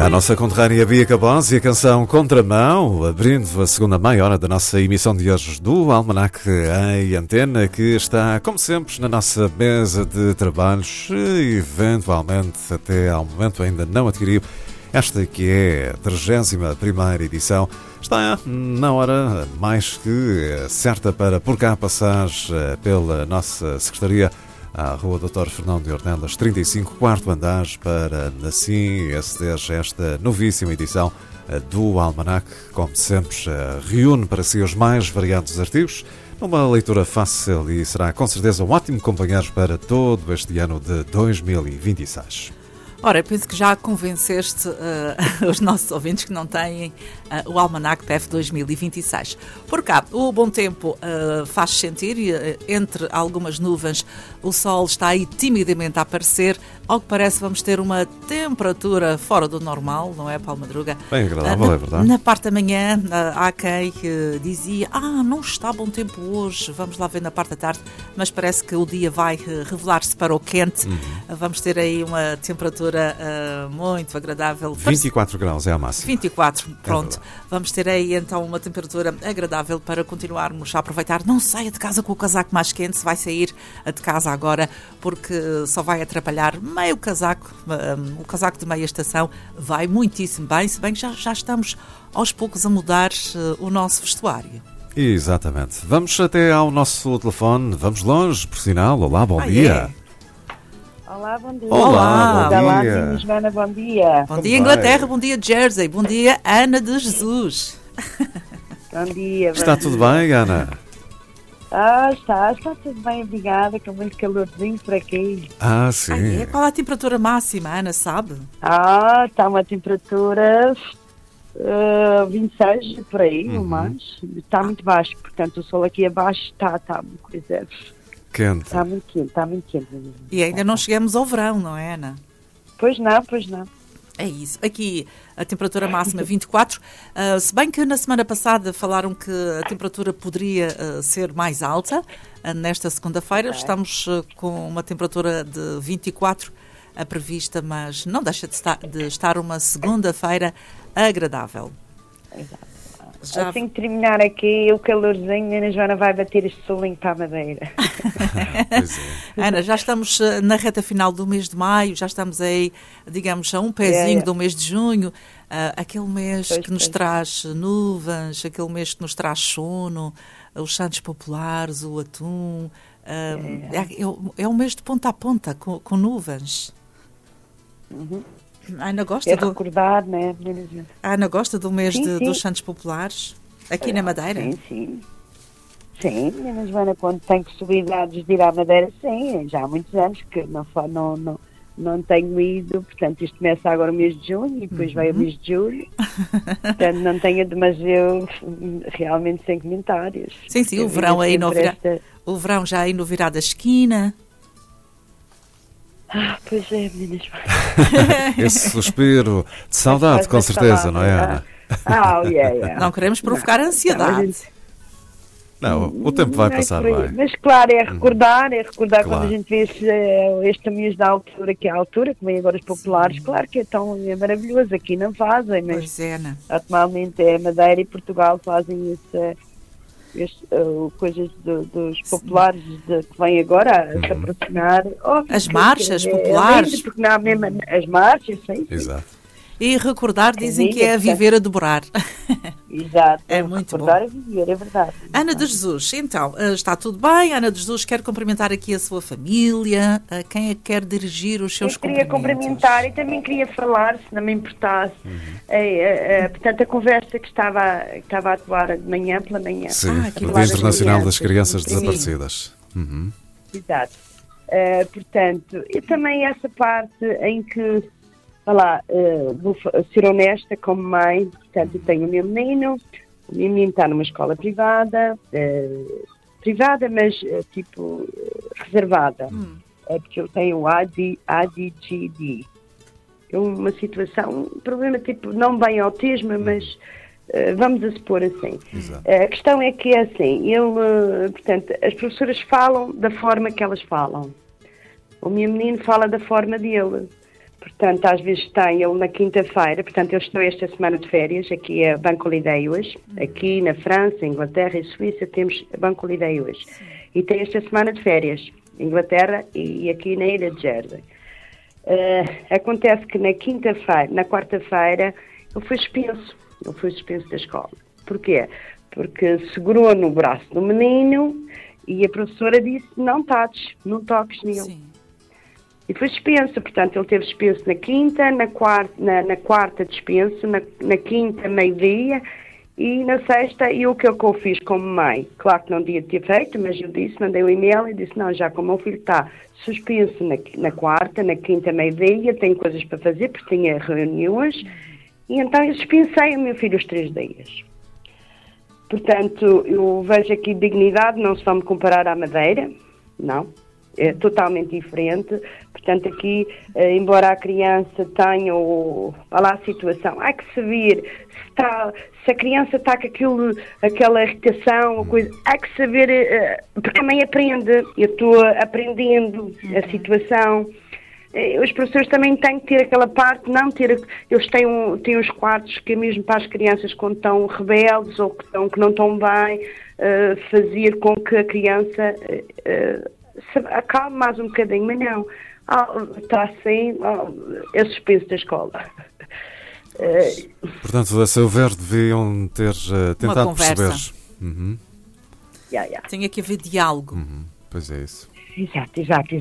A nossa conterrânea Bia Cabós e a canção Contramão, abrindo a segunda meia hora da nossa emissão de hoje do Almanac em Antena, que está, como sempre, na nossa mesa de trabalhos, eventualmente até ao momento ainda não adquiriu. Esta que é a 31ª edição, está na hora mais que certa para por cá passar pela nossa secretaria à Rua Dr. Fernão de Ornelas 35, quarto andar, para assim aceder a esta novíssima edição do Almanac, como sempre, reúne para si os mais variados artigos, numa leitura fácil e será com certeza um ótimo companheiro para todo este ano de 2026. Ora, eu penso que já convenceste os nossos ouvintes que não têm o Almanac PEF 2026. Por cá, o bom tempo faz sentir e entre algumas nuvens o sol está aí timidamente a aparecer. Ao que parece vamos ter uma temperatura fora do normal, não é, Paulo Madruga? Bem agradável, é verdade. Na parte da manhã há quem dizia não está bom tempo hoje, vamos lá ver na parte da tarde, mas parece que o dia vai revelar-se para o quente. Vamos ter aí uma temperatura muito agradável. 24 graus é a máxima. 24, pronto. Vamos ter aí então uma temperatura agradável para continuarmos a aproveitar. Não saia de casa com o casaco mais quente, se vai sair de casa agora, porque só vai atrapalhar meio casaco. O casaco de meia estação vai muitíssimo bem, se bem que já estamos aos poucos a mudar o nosso vestuário. Exatamente. Vamos até ao nosso telefone, vamos longe, por sinal. Olá, bom dia. Olá, bom dia. Olá, bom dia. Olá, Joana, bom dia. Bom dia, Inglaterra, bom dia, Jersey, bom dia, Ana de Jesus. Bom dia. Está tudo bem, Ana? Está tudo bem, obrigada, com muito calorzinho por aqui. Sim. Qual é a temperatura máxima, Ana, sabe? Está uma temperatura 26, por aí, ou mais. Está muito baixo, portanto o sol aqui abaixo está uma coisa... Quente. Está muito quente. E ainda não chegamos ao verão, não é, Ana? Pois não. É isso. Aqui a temperatura máxima 24, se bem que na semana passada falaram que a temperatura poderia ser mais alta, nesta segunda-feira estamos com uma temperatura de 24 prevista, mas não deixa de estar uma segunda-feira agradável. Exato. Assim que terminar aqui o calorzinho, a Ana Joana vai bater este solinho para a madeira. Pois é. Ana, já estamos na reta final do mês de maio, já estamos aí, digamos, a um pezinho do mês de junho, aquele mês que nos traz nuvens, aquele mês que nos traz sono, os santos populares, o atum, é um mês de ponta a ponta, com nuvens. A Ana gosta recordar, né? A Ana gosta do mês dos Santos Populares, aqui na Madeira? Sim, Ana Joana, quando tem possibilidades de ir à Madeira, sim, já há muitos anos que não tenho ido, portanto isto começa agora o mês de junho e depois vai o mês de julho, portanto não tenho, mas eu realmente sem comentários. Sim, o verão aí o verão já aí no virar da esquina. Pois é, meninas. Esse suspiro de saudade, com certeza, não é, Ana? Yeah. Não queremos provocar ansiedade. Não, o tempo vai passar bem. Mas claro, é recordar claro. Quando a gente vê este mês da altura, que é a altura, que vem agora os populares, claro que é maravilhoso, aqui não fazem, mas pois é, Ana. Atualmente é Madeira e Portugal fazem coisas dos populares que vêm agora a se aproximar. As marchas populares. Porque não há mesmo as marchas, sim. Exato. E recordar, dizem que é a viver a demorar. Exato. É muito bom. Recordar a viver, é verdade. Ana de Jesus, então, está tudo bem? Ana de Jesus quer cumprimentar aqui a sua família. Quem é que quer dirigir os seus cumprimentos? Eu queria cumprimentar e também queria falar, se não me importasse, portanto, a conversa que estava a atuar de manhã pela manhã. Sim, no Dia Internacional das Crianças Desaparecidas. Exato. Portanto, e também essa parte em que, vou ser honesta como mãe, portanto, eu tenho o meu menino está numa escola privada, mas tipo reservada, porque eu tenho o ADGD. É uma situação, um problema tipo, não bem autismo, mas vamos a supor assim. A questão é que é assim, portanto, as professoras falam da forma que elas falam. O meu menino fala da forma dele. Portanto, às vezes tem ele na quinta-feira, portanto, eu estou esta semana de férias, aqui é Banco Holiday hoje, aqui na França, Inglaterra e Suíça temos Banco Holiday hoje. E tem esta semana de férias, Inglaterra e aqui na Ilha de Jersey. Acontece que na quarta-feira, ele foi suspenso da escola. Porquê? Porque segurou no braço do menino e a professora disse, não toques nele. Sim. E foi suspenso, portanto, ele teve suspenso na quinta, na quarta dispenso, na quinta meio-dia e na sexta, e o que eu fiz como mãe? Claro que não devia ter feito, mas eu mandei um e-mail e disse, não, já como o meu filho está suspenso na quarta, na quinta meio-dia, tenho coisas para fazer, porque tinha reuniões, e então eu dispensei o meu filho os 3 dias. Portanto, eu vejo aqui dignidade, não se vamos comparar à Madeira, não. É totalmente diferente, portanto aqui, embora a criança tenha a situação, há que saber se a criança está com aquela irritação ou coisa, há que saber, porque a mãe aprende, eu estou aprendendo a situação, os professores também têm que ter aquela parte, eles têm os quartos que mesmo para as crianças quando estão rebeldes ou que não estão bem, fazer com que a criança acalme mais um bocadinho, mas não, está assim, é suspenso da escola. Portanto, a seu ver, deviam ter tentado perceber. Tinha que haver diálogo. Pois é isso. Exato.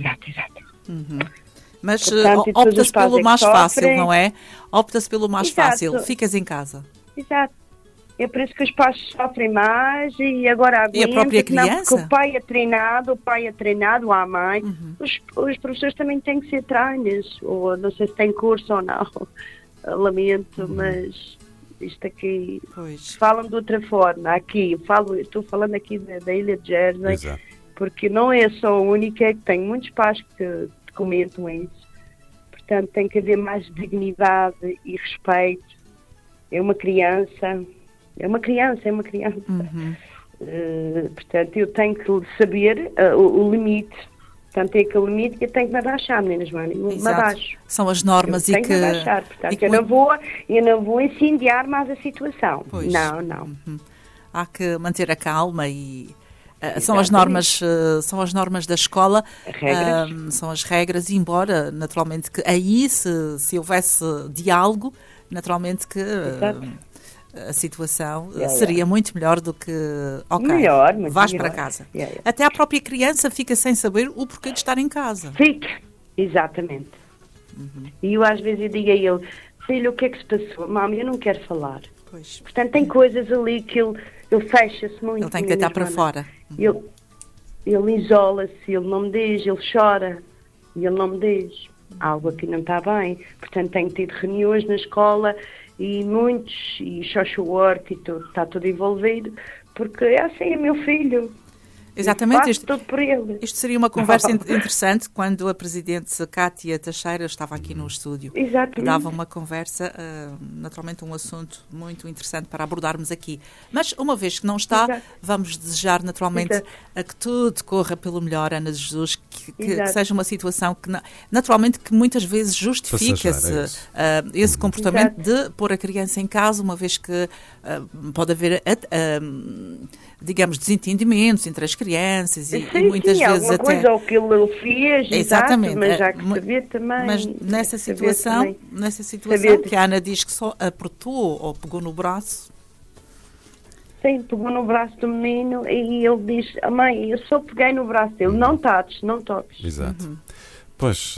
Mas portanto, opta-se pelo mais fácil, não é? Opta-se pelo mais fácil, ficas em casa. Exato. É por isso que os pais sofrem mais e agora e a própria criança? Porque o pai é treinado, a mãe. Os professores também têm que ser treinos, ou não sei se tem curso ou não. Lamento, mas isto aqui falam de outra forma. Aqui, estou falando aqui da Ilha de Jersey, exato. Porque não é só a única, que tem muitos pais que comentam isso. Portanto, tem que haver mais dignidade e respeito. É uma criança. Portanto, eu tenho que saber o limite. Portanto, é aquele limite que eu tenho que me abaixar, meninas, me abaixo. São as normas eu tenho que me abaixar. Portanto, eu não vou incendiar mais a situação. Pois. Não. Há que manter a calma e... são as normas da escola, são as regras, e embora, naturalmente, que aí se houvesse diálogo, naturalmente que... a situação seria muito melhor do que vais para casa. Até a própria criança fica sem saber o porquê de estar em casa. Fica, exatamente. E eu às vezes digo a ele, filho, o que é que se passou? Mãe, eu não quero falar. Pois. Portanto, tem coisas ali que ele fecha-se muito. Ele tem que deitar para fora. Ele isola-se, ele não me diz, ele chora e ele não me diz. Algo aqui não está bem. Portanto, tenho tido reuniões na escola e social work, e está tudo envolvido, porque é assim, é meu filho. Exatamente. Tudo por ele. Isto seria uma conversa interessante quando a Presidente Cátia Teixeira estava aqui no estúdio. Exatamente. Dava uma conversa, naturalmente um assunto muito interessante para abordarmos aqui. Mas uma vez que não está, vamos desejar naturalmente a que tudo corra pelo melhor, Ana de Jesus, que seja uma situação que naturalmente que muitas vezes justifica-se esse comportamento de pôr a criança em casa, uma vez que pode haver digamos, desentendimentos entre as crianças e muitas vezes até... coisa, o que ele fez, exatamente, mas já que saber também... Mas nessa situação que a Ana diz que só apertou ou pegou no braço... Sim, pegou no braço do menino e ele diz, mãe, eu só peguei no braço dele, não toques. Exato. Pois,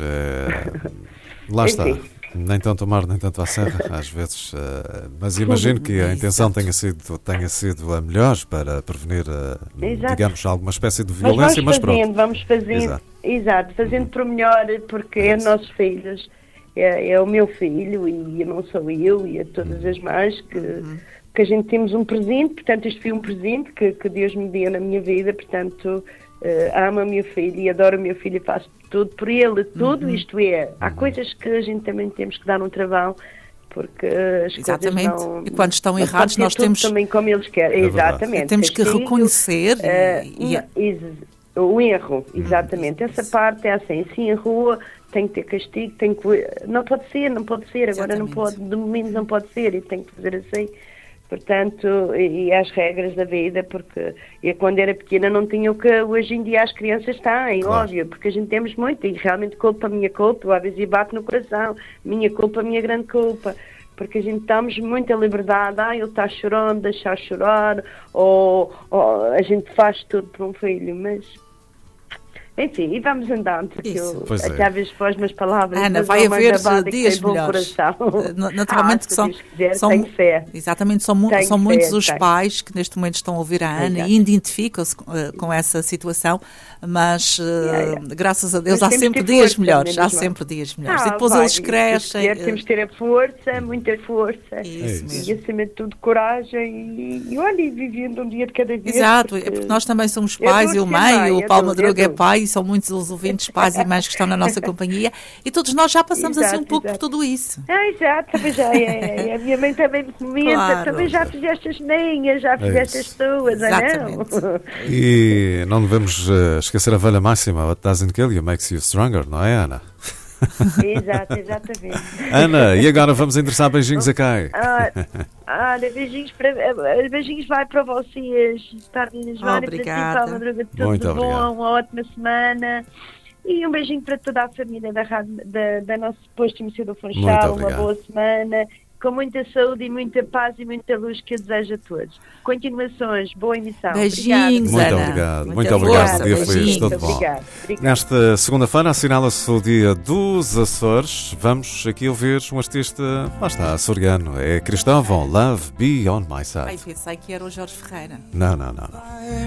lá está. Nem tanto ao mar, nem tanto à serra, às vezes. Mas imagino que a intenção tenha sido a melhor para prevenir, digamos, alguma espécie de violência, mas pronto. Vamos fazendo, fazendo para o melhor, porque é nossos filhos, é o meu filho e não sou eu, e é todas as mães que a gente temos um presente, portanto, isto foi um presente que Deus me deu na minha vida, portanto... amo o meu filho e adoro o meu filho e faço tudo por ele, tudo isto é. Há coisas que a gente também temos que dar um travão, porque as exatamente. Coisas não... E quando estão errados nós temos... também como eles querem, exatamente. Temos que reconhecer o erro, exatamente. Essa parte é assim, se errou, tem que ter castigo, não pode ser, agora não Exatamente. pode, de momento não pode ser, e tem que fazer assim. Portanto, e as regras da vida, porque eu quando era pequena não tinha o que hoje em dia as crianças têm, Claro. óbvio, porque a gente temos muito, e realmente minha culpa, às vezes bate no coração, minha culpa, minha grande culpa, porque a gente damos muita liberdade, ele está chorando, deixar chorar, ou a gente faz tudo por um filho, mas... Enfim, e vamos andando, porque Isso. Pois é. até às vezes para as minhas palavras... Ana, mas vai é uma haver gravada que dias tem bom melhores. coração. Naturalmente que se Deus quiser, são tenho fé. Exatamente, são Tenho são fé, muitos os tenho. pais que neste momento estão a ouvir a Ana Exato. e identificam-se com essa situação, mas graças a Deus Mas há temos sempre que ter dias força, melhores, há menos mal. sempre dias melhores. E depois eles crescem. Temos que ter a força, muita força. Isso isso. E mesmo. acima de tudo coragem e olha, e vivendo um dia de cada vez. Exato, é porque nós também somos Eu pais, dou eu ser mãe, mãe, o eu Paulo dou, Madruga eu é dou. pai, e são muitos os ouvintes, pais e mães que estão na nossa companhia e todos nós já passamos assim um Exato, pouco por exato. tudo isso. Exato, também já é. A minha mãe também me comenta, Claro. também já fizeste as minhas, já fizeste as isso. tuas, não? Exatamente. E não devemos esquecer a velha máxima, what doesn't kill you makes you stronger, não é, Ana? Exato, exatamente. Ana, e agora vamos endereçar beijinhos a quem? Olha, beijinhos vai para vocês, para a Nina Joana, para ti, Obrigada. para a Madruga, tudo Muito de obrigado. bom, uma ótima semana. E um beijinho para toda a família da nosso posto de emissão do Muito Funchal, uma obrigado. boa semana, com muita saúde e muita paz e muita luz que eu desejo a todos. Continuações, boa emissão. Beijinhos, Muito Ana. obrigado, Muita muito obrigado. força, Um dia feliz, beijinhos. tudo bom. Obrigada. Nesta segunda-feira assinala-se o dia dos Açores. Vamos aqui ouvir um artista, lá está, açoriano. É Cristóvão, Love Be On My Ai, Side. pensei que era o Jorge Ferreira. Não.